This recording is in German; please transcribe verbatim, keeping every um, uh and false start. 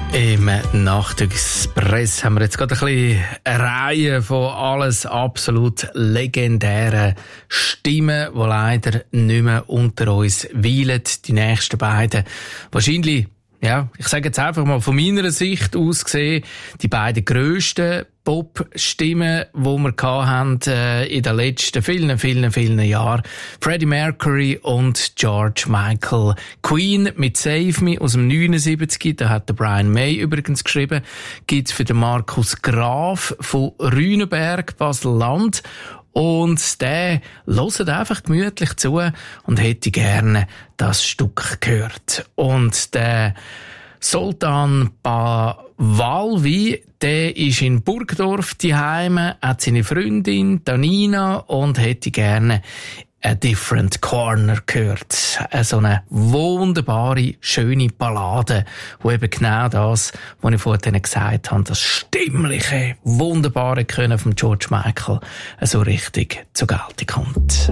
Im Nachtögspress haben wir jetzt gerade ein bisschen eine Reihe von alles absolut legendären Stimmen, die leider nicht mehr unter uns weilen. Die nächsten beiden wahrscheinlich, ja, ich sage jetzt einfach mal von meiner Sicht aus gesehen, die beiden grössten Pop-Stimmen, die wir hatten, äh, in den letzten vielen, vielen, vielen Jahren. Freddie Mercury und George Michael. Queen mit Save Me aus dem neunundsiebzig, da hat der Brian May übrigens geschrieben, gibt's für den Markus Graf von Rüneberg, Basel-Land. Und der hört einfach gemütlich zu und hätte gerne das Stück gehört. Und der Sultan Bawalwi, der ist in Burgdorf daheim, hat seine Freundin Danina und hätte gerne A Different Corner gehört. So eine wunderbare, schöne Ballade, wo eben genau das, was ich vorhin gesagt habe, das stimmliche, wunderbare Können von George Michael so richtig zur Geltung kommt.